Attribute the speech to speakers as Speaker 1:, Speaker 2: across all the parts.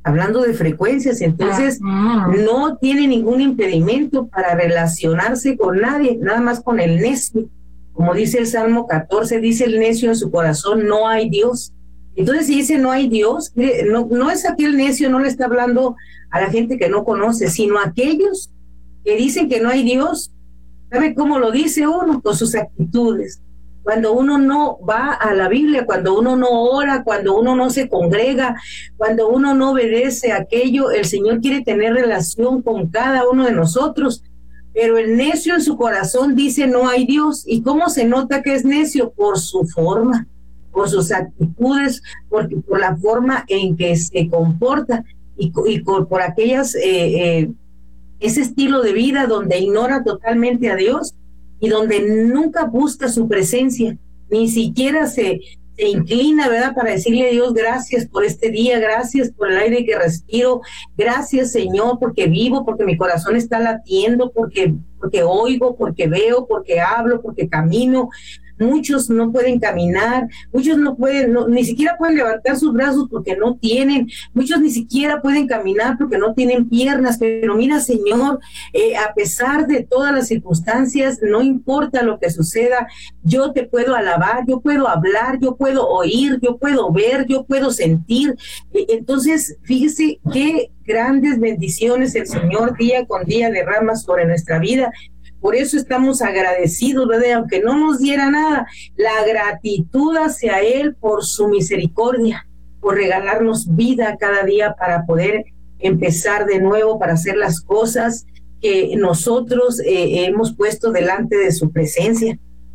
Speaker 1: hablando de frecuencias. Entonces no tiene ningún impedimento para relacionarse con nadie, nada más con el necio. Como dice el Salmo 14, dice el necio en su corazón, no hay Dios. Entonces, si dice no hay Dios, no es aquel necio, no le está hablando a la gente que no conoce, sino a aquellos que dicen que no hay Dios. ¿Sabe cómo lo dice uno? Con sus actitudes. Cuando uno no va a la Biblia, cuando uno no ora, cuando uno no se congrega, cuando uno no obedece aquello, el Señor quiere tener relación con cada uno de nosotros. Pero el necio en su corazón dice no hay Dios. ¿Y cómo se nota que es necio? Por su forma, por sus actitudes, por la forma en que se comporta y por aquellas, ese estilo de vida donde ignora totalmente a Dios y donde nunca busca su presencia, ni siquiera se inclina, ¿verdad?, para decirle a Dios, gracias por este día, gracias por el aire que respiro, gracias, Señor, porque vivo, porque mi corazón está latiendo, porque oigo, porque veo, porque hablo, porque camino. Muchos no pueden caminar, muchos no pueden, ni siquiera pueden levantar sus brazos porque no tienen, muchos ni siquiera pueden caminar porque no tienen piernas, pero mira, Señor, a pesar de todas las circunstancias, no importa lo que suceda, yo te puedo alabar, yo puedo hablar, yo puedo oír, yo puedo ver, yo puedo sentir. Entonces, fíjese qué grandes bendiciones el Señor día con día derrama sobre nuestra vida. Por eso estamos agradecidos, ¿verdad? Aunque no nos diera nada, la gratitud hacia Él por su misericordia, por regalarnos vida cada día para poder empezar de nuevo, para hacer las cosas que nosotros hemos puesto delante de su presencia.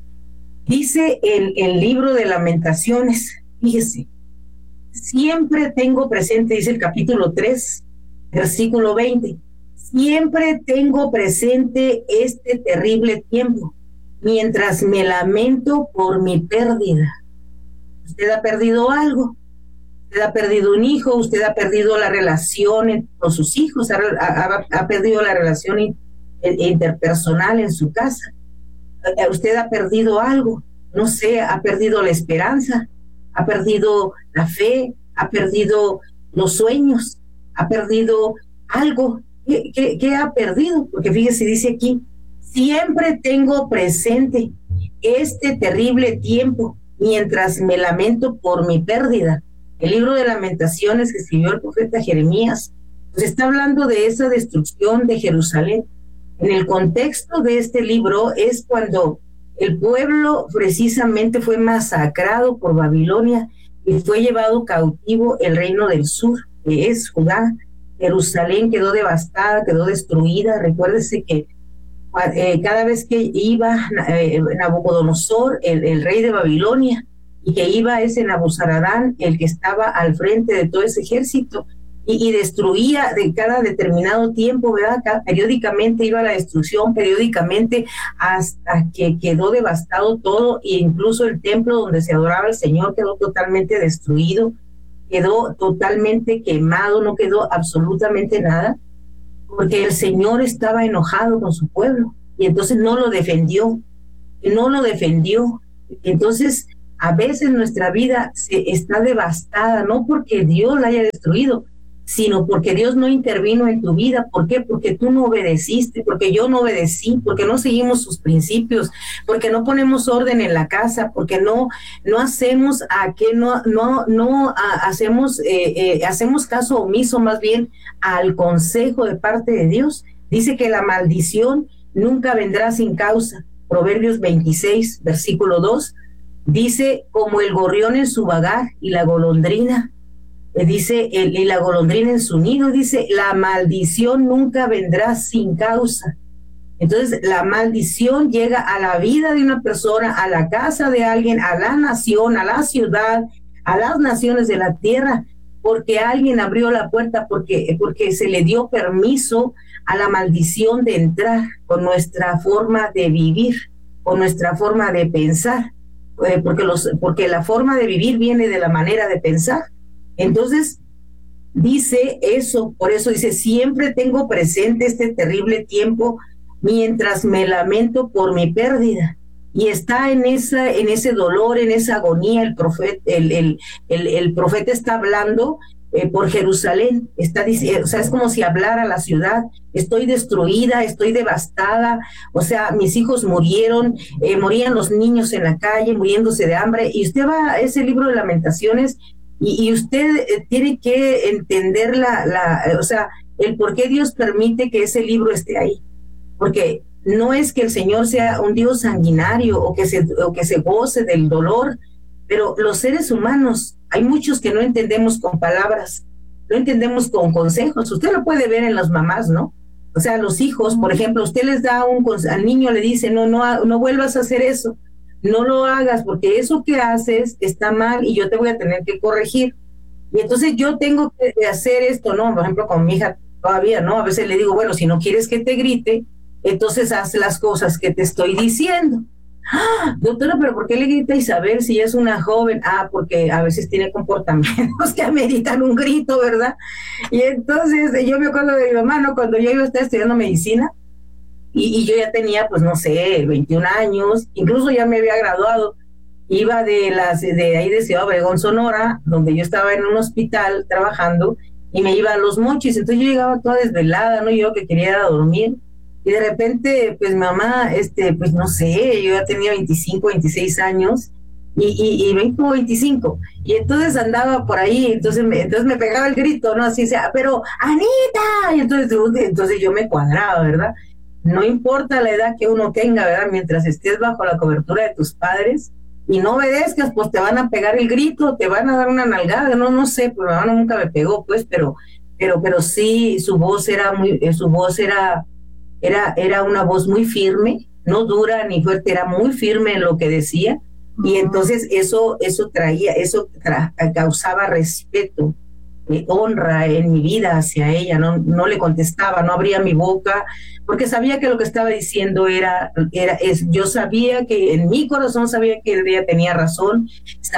Speaker 1: Dice el libro de Lamentaciones, fíjese, siempre tengo presente, dice el capítulo 3, versículo 20, siempre tengo presente este terrible tiempo, mientras me lamento por mi pérdida. Usted ha perdido algo, usted ha perdido un hijo, usted ha perdido la relación con sus hijos, ha perdido la relación interpersonal en su casa. Usted ha perdido algo, no sé, ha perdido la esperanza, ha perdido la fe, ha perdido los sueños, ha perdido algo. ¿Qué ha perdido? Porque fíjese, dice aquí, siempre tengo presente este terrible tiempo mientras me lamento por mi pérdida. El libro de Lamentaciones que escribió el profeta Jeremías, pues está hablando de esa destrucción de Jerusalén. En el contexto de este libro es cuando el pueblo precisamente fue masacrado por Babilonia y fue llevado cautivo el reino del sur, que es Judá. Jerusalén quedó devastada, quedó destruida. Recuérdese que cada vez que iba Nabucodonosor, el rey de Babilonia, y que iba ese Nabuzaradán, el que estaba al frente de todo ese ejército, y destruía de cada determinado tiempo, ¿verdad? Periódicamente iba la destrucción, periódicamente, hasta que quedó devastado todo, e incluso el templo donde se adoraba el Señor quedó totalmente destruido, quedó totalmente quemado, no quedó absolutamente nada, porque el Señor estaba enojado con su pueblo, y entonces no lo defendió. Entonces, a veces nuestra vida está devastada, no porque Dios la haya destruido, sino porque Dios no intervino en tu vida. ¿Por qué? Porque tú no obedeciste, porque yo no obedecí, porque no seguimos sus principios, porque no ponemos orden en la casa, porque no hacemos hacemos caso omiso más bien al consejo de parte de Dios. Dice que la maldición nunca vendrá sin causa. Proverbios 26, versículo 2, dice, como el gorrión en su vagar y la golondrina, dice, y la golondrina en su nido, dice, la maldición nunca vendrá sin causa. Entonces, la maldición llega a la vida de una persona, a la casa de alguien, a la nación, a la ciudad, a las naciones de la tierra, porque alguien abrió la puerta, porque se le dio permiso a la maldición de entrar con nuestra forma de vivir, con nuestra forma de pensar, porque la forma de vivir viene de la manera de pensar. Entonces, dice eso, por eso dice, siempre tengo presente este terrible tiempo mientras me lamento por mi pérdida. Y está en ese dolor, en esa agonía, el profeta está hablando por Jerusalén. Está diciendo, o sea, es como si hablara la ciudad: estoy destruida, estoy devastada, o sea, mis hijos murieron, morían los niños en la calle, muriéndose de hambre. Y usted va a ese libro de Lamentaciones y usted tiene que entender o sea, el por qué Dios permite que ese libro esté ahí. Porque no es que el Señor sea un Dios sanguinario o que se goce del dolor, pero los seres humanos, hay muchos que no entendemos con palabras, no entendemos con consejos. Usted lo puede ver en las mamás, ¿no? O sea, los hijos, por ejemplo, usted les da al niño le dice: no vuelvas a hacer eso, no lo hagas, porque eso que haces está mal y yo te voy a tener que corregir. Y entonces yo tengo que hacer esto, ¿no? Por ejemplo, con mi hija todavía, ¿no? A veces le digo: bueno, si no quieres que te grite, entonces haz las cosas que te estoy diciendo. ¡Ah, doctora, pero por qué le grita a Isabel si ella es una joven? Porque a veces tiene comportamientos que ameritan un grito, ¿verdad? Y entonces yo me acuerdo de mi mamá, ¿no? Cuando yo iba a estar estudiando medicina, y yo ya tenía, pues no sé, 21 años, incluso ya me había graduado. Iba de ahí de Ciudad Obregón, Sonora, donde yo estaba en un hospital trabajando, y me iba a Los Mochis. Entonces yo llegaba toda desvelada, ¿no? Yo que quería ir a dormir, y de repente, pues mamá, pues no sé, yo ya tenía 25, 26 años, y 20 o 25, y entonces andaba por ahí, entonces me pegaba el grito, ¿no? Así sea, pero Anita, y entonces yo me cuadraba, ¿verdad? No importa la edad que uno tenga, ¿verdad? Mientras estés bajo la cobertura de tus padres y no obedezcas, pues te van a pegar el grito, te van a dar una nalgada, no sé, pero mi mamá nunca me pegó, pues, pero sí, su voz era era una voz muy firme, no dura ni fuerte, era muy firme en lo que decía. Y entonces eso causaba respeto, honra en mi vida hacia ella. No le contestaba, no abría mi boca, porque sabía que lo que estaba diciendo yo sabía que en mi corazón sabía que ella tenía razón,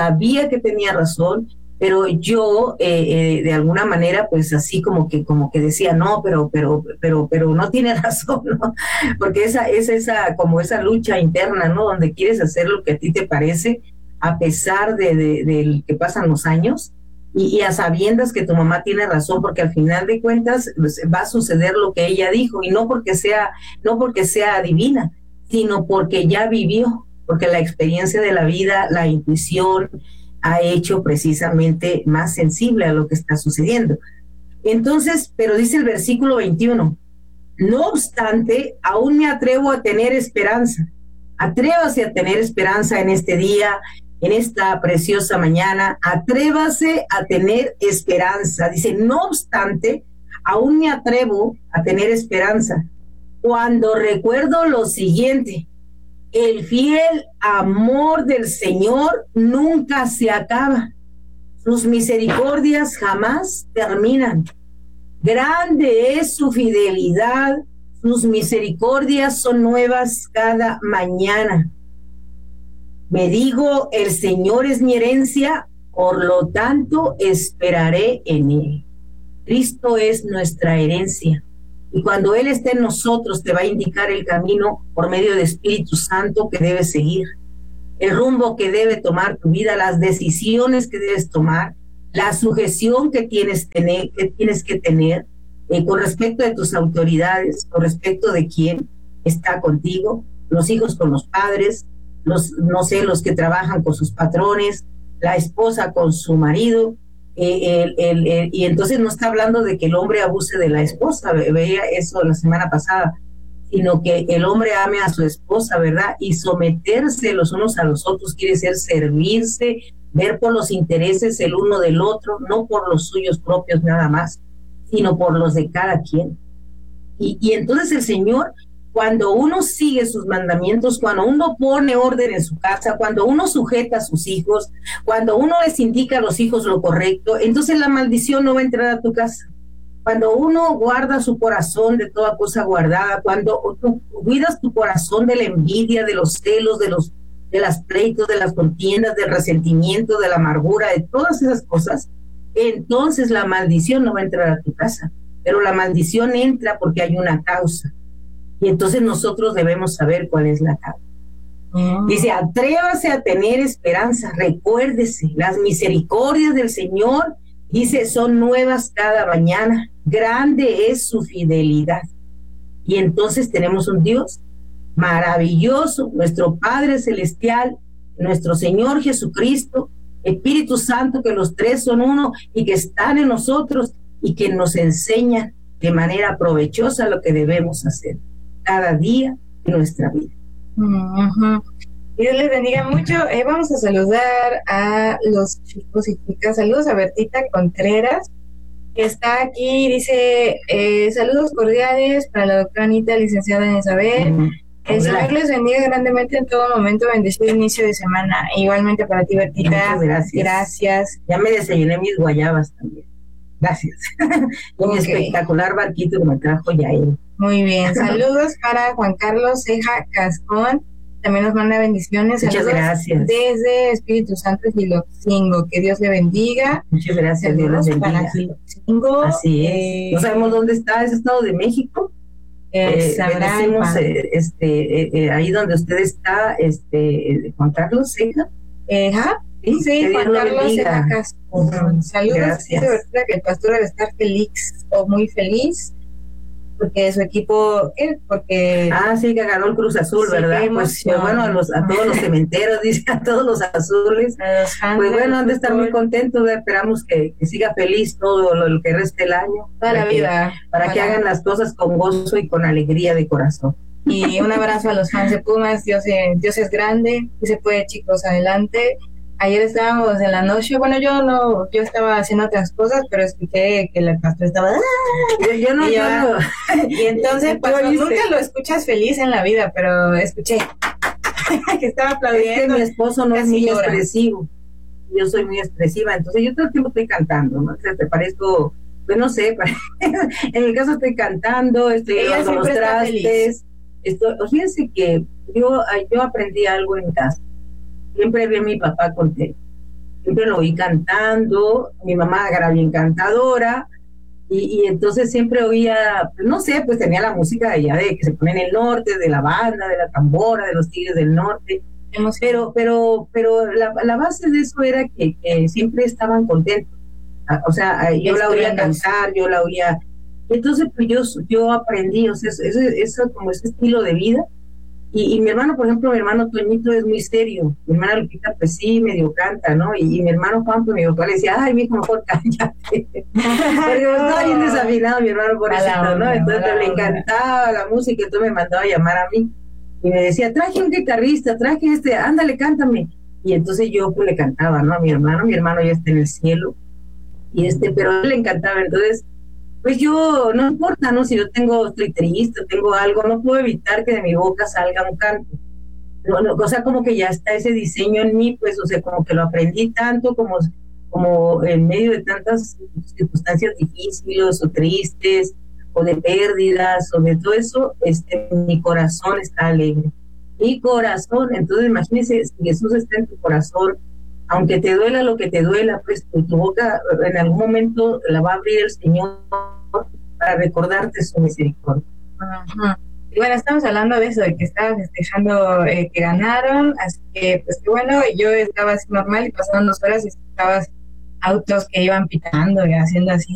Speaker 1: pero yo de alguna manera, pues así como que decía: no, pero no tiene razón, ¿no? Porque esa lucha interna, ¿no? Donde quieres hacer lo que a ti te parece, a pesar de que pasan los años, y a sabiendas que tu mamá tiene razón, porque al final de cuentas pues, va a suceder lo que ella dijo, y no porque sea divina, sino porque ya vivió, porque la experiencia de la vida, la intuición, ha hecho precisamente más sensible a lo que está sucediendo. Entonces, pero dice el versículo 21, no obstante, aún me atrevo a tener esperanza. Atrévase a tener esperanza en este día, en esta preciosa mañana. Atrévase a tener esperanza. Dice: no obstante, aún me atrevo a tener esperanza cuando recuerdo lo siguiente: el fiel amor del Señor nunca se acaba, sus misericordias jamás terminan. Grande es su fidelidad, sus misericordias son nuevas cada mañana. Me digo: el Señor es mi herencia, por lo tanto esperaré en Él. Cristo es nuestra herencia, y cuando Él esté en nosotros te va a indicar el camino por medio del Espíritu Santo que debes seguir, el rumbo que debe tomar tu vida, las decisiones que debes tomar, la sujeción que tienes que tener con respecto de tus autoridades, con respecto de quién está contigo, los hijos con los padres, los que trabajan con sus patrones, la esposa con su marido, y entonces no está hablando de que el hombre abuse de la esposa, veía eso la semana pasada, sino que el hombre ame a su esposa, ¿verdad? Y someterse los unos a los otros quiere decir servirse, ver por los intereses el uno del otro, no por los suyos propios nada más, sino por los de cada quien. Y entonces el Señor, cuando uno sigue sus mandamientos, cuando uno pone orden en su casa, cuando uno sujeta a sus hijos, cuando uno les indica a los hijos lo correcto, entonces la maldición no va a entrar a tu casa. Cuando uno guarda su corazón de toda cosa guardada, cuando tú cuidas tu corazón de la envidia, de los celos, de las pleitos, de las contiendas, del resentimiento, de la amargura, de todas esas cosas, entonces la maldición no va a entrar a tu casa. Pero la maldición entra porque hay una causa. Y entonces nosotros debemos saber cuál es la causa. Dice: atrévase a tener esperanza, recuérdese, las misericordias del Señor Dice, son nuevas cada mañana, grande es su fidelidad. Y entonces tenemos un Dios maravilloso, nuestro Padre Celestial, nuestro Señor Jesucristo, Espíritu Santo, que los tres son uno y que están en nosotros y que nos enseñan de manera provechosa lo que debemos hacer cada día de nuestra vida.
Speaker 2: Uh-huh. Dios les bendiga mucho. Vamos a saludar a los chicos y chicas. Saludos a Bertita Contreras, que está aquí. Dice, saludos cordiales para la doctora Anita, licenciada en Isabel. El Señor les bendiga grandemente en todo momento. Bendecido inicio de semana. Igualmente para ti, Bertita.
Speaker 1: Muchas gracias.
Speaker 2: Gracias.
Speaker 1: Ya me desayuné mis guayabas también. Gracias. Y mi espectacular barquito que me trajo Yael.
Speaker 2: Muy bien. Saludos para Juan Carlos Ceja Cascón. También nos manda bendiciones.
Speaker 1: Muchas gracias.
Speaker 2: Desde Espíritu Santo Gilotzingo. Que Dios le bendiga.
Speaker 1: Muchas gracias. Dios les bendiga.
Speaker 2: Para Gilotzingo.
Speaker 1: Así es. No sabemos dónde está, es Estado de México. Decimos, ahí donde usted está, Juan Carlos Ceja.
Speaker 2: Sí, Juan Carlos Ceja Cascón. Saludos.
Speaker 1: Gracias.
Speaker 2: Dice Bertita que el pastor debe estar feliz o muy feliz porque su equipo, porque
Speaker 1: sí, que ganó el Cruz Azul, sí, ¿verdad? Pues bueno, a todos los cementeros, dice, a todos los azules, pues bueno, han de estar muy contentos, esperamos que siga feliz todo lo que reste el año,
Speaker 2: toda la vida,
Speaker 1: para que hagan las cosas con gozo y con alegría de corazón.
Speaker 2: Y un abrazo a los fans de Pumas. Dios es grande, y se puede, chicos, adelante. Ayer estábamos en la noche, bueno, yo estaba haciendo otras cosas, pero escuché que el pastor estaba... Y entonces, pues nunca lo escuchas feliz en la vida, pero escuché que estaba aplaudiendo.
Speaker 1: Es que mi esposo no es muy expresivo, yo soy muy expresiva, entonces yo todo el tiempo estoy cantando, ¿no? O sea, te parezco, pues no sé, en mi caso estoy cantando, estoy lavando los trastes, fíjense que yo aprendí algo en casa. Siempre vi a mi papá contento, siempre lo oí cantando, mi mamá era bien cantadora, y entonces siempre oía, no sé, pues tenía la música de allá, de que se pone en el norte, de la banda, de la tambora, de los Tigres del Norte, pero la base de eso era que siempre estaban contentos, o sea, yo la oía cantar, yo la oía, entonces pues yo aprendí, o sea, eso como ese estilo de vida. Y mi hermano, por ejemplo, mi hermano Toñito es muy serio. Mi hermana Lupita, pues sí, medio canta, ¿no? Y mi hermano Juan, pues mi papá le decía, ay, mijo, mejor cállate. Porque estaba bien desafinado mi hermano por eso, ¿no? Entonces le encantaba la música, entonces me mandaba a llamar a mí. Y me decía, traje un guitarrista, ándale, cántame. Y entonces yo pues le cantaba, ¿no? A mi hermano ya está en el cielo. Pero a él le encantaba, entonces... Pues yo, no importa, ¿no? Si yo estoy triste, tengo algo, no puedo evitar que de mi boca salga un canto. O sea, como que ya está ese diseño en mí, pues, o sea, como que lo aprendí tanto como en medio de tantas circunstancias difíciles o tristes, o de pérdidas, o de todo eso, mi corazón está alegre. Mi corazón, entonces imagínense, si Jesús está en tu corazón, aunque te duela lo que te duela, pues tu boca en algún momento la va a abrir el Señor para recordarte su misericordia.
Speaker 2: Ajá. Y bueno, estamos hablando de eso, de que estaban festejando que ganaron, así que pues que bueno, yo estaba así normal y pasaron 2 horas y escuchabas autos que iban pitando y haciendo así,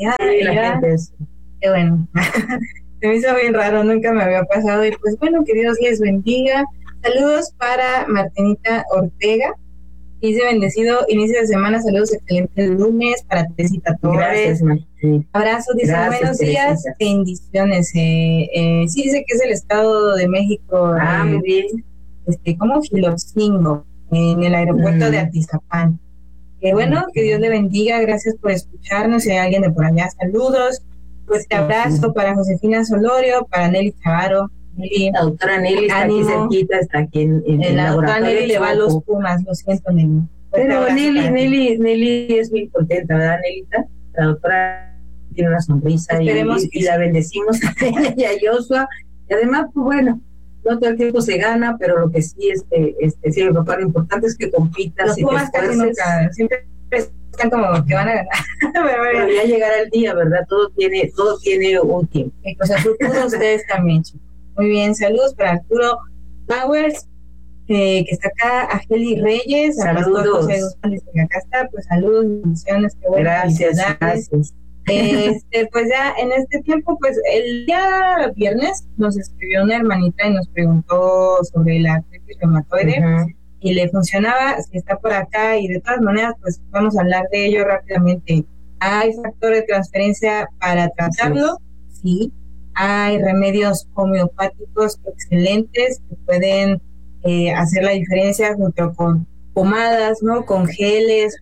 Speaker 2: qué bueno. Se me hizo bien raro, nunca me había pasado y pues bueno, que Dios les bendiga. Saludos para Martinita Ortega. Dice bendecido inicio de semana, saludos, excelente lunes para Teresita Torres. Abrazos, dice buenos días, bendiciones. Sí, dice que es el Estado de México.
Speaker 1: Muy bien.
Speaker 2: Como Gilotzingo, en el aeropuerto de Atizapán. Bueno, que Dios le bendiga, gracias por escucharnos. Si hay alguien de por allá, saludos. Pues te abrazo para Josefina Solorio, para Nelly Chavaro.
Speaker 1: La doctora Nelly está aquí cerquita, está aquí en
Speaker 2: la doctora Nelly le va a los Pumas, lo siento, Nelly.
Speaker 1: Pero Nelly es muy contenta, ¿verdad, Nelita? La doctora tiene una sonrisa y la bendecimos a ella y a Joshua. Y además, pues bueno, no todo el tiempo se gana, pero lo que sí, sí, mi papá, lo importante es que compitas.
Speaker 2: Los Pumas casi nunca, siempre están como que van a ganar.
Speaker 1: Pero ya llegará el día, ¿verdad? Todo tiene un tiempo.
Speaker 2: Y pues a ustedes también, chicos. Muy bien, saludos para Arturo Powers. que está acá, a Geli Reyes,
Speaker 1: saludos.
Speaker 2: Que acá está, pues saludos, bendiciones, que bueno.
Speaker 1: Gracias.
Speaker 2: Pues ya en este tiempo, pues el día viernes nos escribió una hermanita y nos preguntó sobre la artritis reumatoide. Y le funcionaba, si está por acá, y de todas maneras, pues vamos a hablar de ello rápidamente. ¿Hay factor de transferencia para tratarlo? Sí. Hay remedios homeopáticos excelentes que pueden hacer la diferencia junto con pomadas, ¿no? Con geles,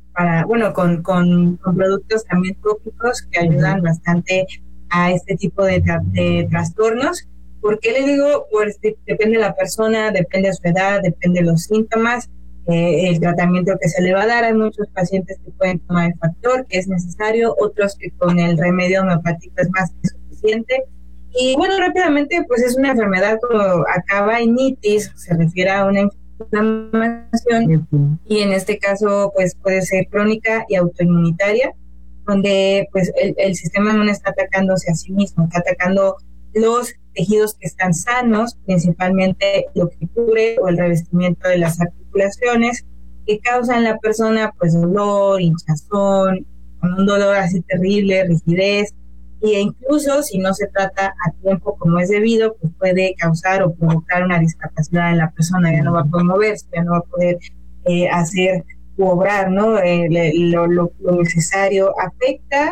Speaker 2: con productos también tópicos que ayudan bastante a este tipo de trastornos. ¿Por qué le digo? Pues depende de la persona, depende de su edad, depende de los síntomas, el tratamiento que se le va a dar. Hay muchos pacientes que pueden tomar el factor, que es necesario, otros que con el remedio homeopático es más que suficiente. Y bueno, rápidamente, pues es una enfermedad como acá vainitis, se refiere a una inflamación, y en este caso pues puede ser crónica y autoinmunitaria, donde pues el sistema inmune está atacándose a sí mismo, está atacando los tejidos que están sanos, principalmente lo que cubre o el revestimiento de las articulaciones, que causan en la persona pues dolor, hinchazón, con un dolor así terrible, rigidez, e incluso si no se trata a tiempo como es debido, pues puede causar o provocar una discapacidad en la persona. Ya no va a poder moverse, ya no va a poder hacer u obrar, ¿no? Lo necesario. Afecta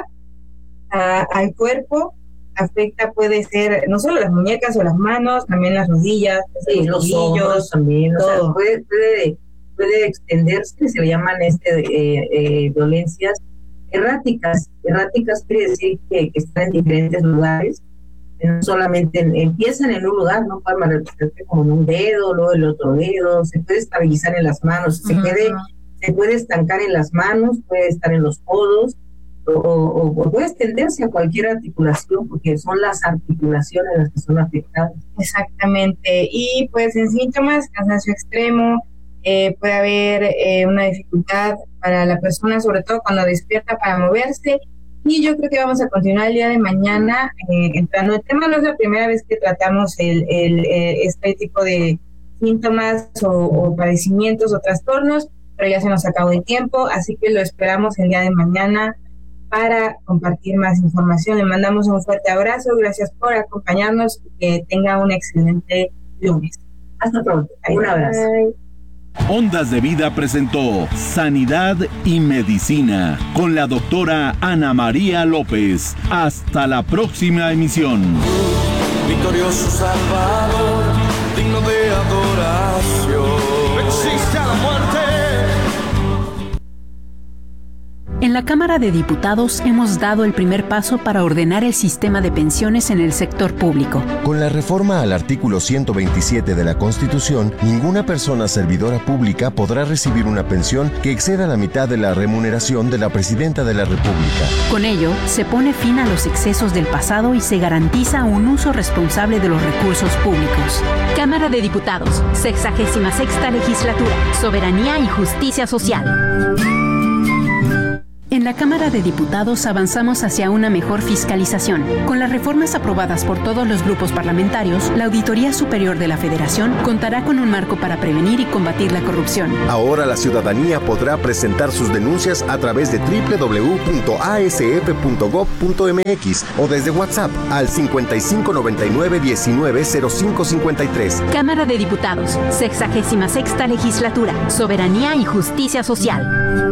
Speaker 2: al cuerpo, puede ser no solo las muñecas o las manos, también las rodillas,
Speaker 1: los hombros también, todo. O sea, puede extenderse, se le llaman dolencias erráticas. Erráticas quiere decir que están en diferentes lugares, no solamente empiezan en un lugar, no pueden manifestarse como en un dedo, luego el otro dedo, se puede estabilizar en las manos, se puede estancar en las manos, puede estar en los codos, o puede extenderse a cualquier articulación, porque son las articulaciones las que son afectadas.
Speaker 2: Exactamente. Y pues en síntomas, cansancio extremo, puede haber una dificultad para la persona, sobre todo cuando despierta, para moverse. Y yo creo que vamos a continuar el día de mañana entrando en el tema. No es la primera vez que tratamos este tipo de síntomas o padecimientos o trastornos, pero ya se nos acabó el tiempo, así que lo esperamos el día de mañana para compartir más información. Le mandamos un fuerte abrazo, gracias por acompañarnos y que tenga un excelente lunes.
Speaker 1: Hasta pronto, un abrazo.
Speaker 3: Ondas de Vida presentó Sanidad y Medicina con la doctora Ana María López. Hasta la próxima emisión.
Speaker 4: Victorioso Salvador, digno de adoración. Existe la muerte.
Speaker 5: En la Cámara de Diputados hemos dado el primer paso para ordenar el sistema de pensiones en el sector público.
Speaker 6: Con la reforma al artículo 127 de la Constitución, ninguna persona servidora pública podrá recibir una pensión que exceda la mitad de la remuneración de la Presidenta de la República.
Speaker 5: Con ello, se pone fin a los excesos del pasado y se garantiza un uso responsable de los recursos públicos. Cámara de Diputados, 66ª Legislatura, Soberanía y Justicia Social. En la Cámara de Diputados avanzamos hacia una mejor fiscalización. Con las reformas aprobadas por todos los grupos parlamentarios, la Auditoría Superior de la Federación contará con un marco para prevenir y combatir la corrupción.
Speaker 6: Ahora la ciudadanía podrá presentar sus denuncias a través de www.asf.gov.mx o desde WhatsApp al 5599-190553.
Speaker 5: Cámara de Diputados, 66ª Legislatura, Soberanía y Justicia Social.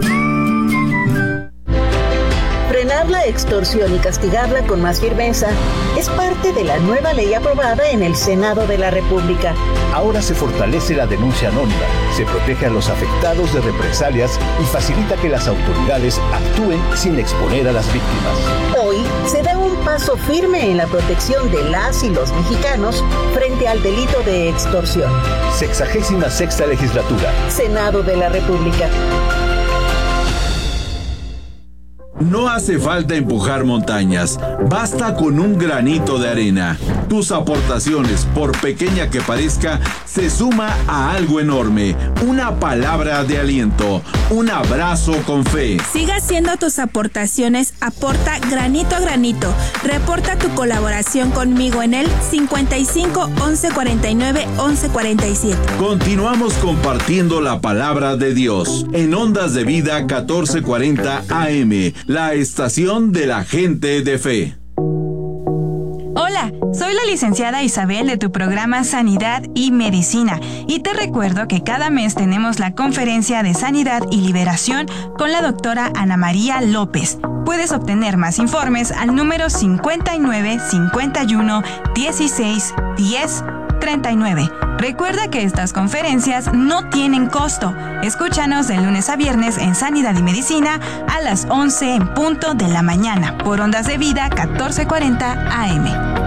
Speaker 7: Frenar la extorsión y castigarla con más firmeza es parte de la nueva ley aprobada en el Senado de la República.
Speaker 8: Ahora se fortalece la denuncia anónima, se protege a los afectados de represalias y facilita que las autoridades actúen sin exponer a las víctimas.
Speaker 7: Hoy se da un paso firme en la protección de las y los mexicanos frente al delito de extorsión.
Speaker 8: 66ª Legislatura.
Speaker 7: Senado de la República.
Speaker 3: No hace falta empujar montañas, basta con un granito de arena. Tus aportaciones, por pequeña que parezca, se suma a algo enorme. Una palabra de aliento, un abrazo con fe.
Speaker 9: Siga haciendo tus aportaciones, aporta granito a granito. Reporta tu colaboración conmigo en el 55 11 49 11 47.
Speaker 3: Continuamos compartiendo la palabra de Dios en Ondas de Vida 1440 AM. La estación de la gente de fe.
Speaker 10: Hola, soy la licenciada Isabel de tu programa Sanidad y Medicina y te recuerdo que cada mes tenemos la conferencia de Sanidad y Liberación con la doctora Ana María López. Puedes obtener más informes al número 59 51 16 10 39. Recuerda que estas conferencias no tienen costo. Escúchanos de lunes a viernes en Sanidad y Medicina a las 11 en punto de la mañana por Ondas de Vida 1440 AM.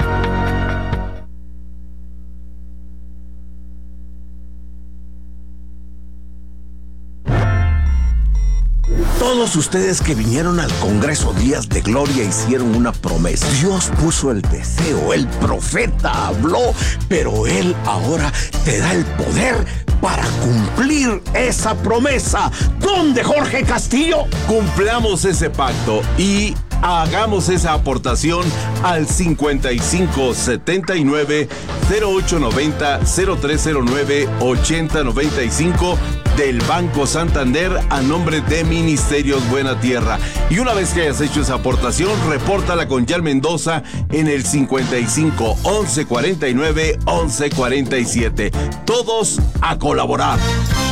Speaker 11: Todos ustedes que vinieron al Congreso Días de Gloria hicieron una promesa. Dios puso el deseo, el profeta habló, pero Él ahora te da el poder para cumplir esa promesa. ¿Dónde, Jorge Castillo?
Speaker 3: Cumplamos ese pacto y hagamos esa aportación al 55 79 0890 0309 8095 del Banco Santander a nombre de Ministerios Buena Tierra. Y una vez que hayas hecho esa aportación, repórtala con Yal Mendoza en el 55 11 49 11 47. Todos a colaborar.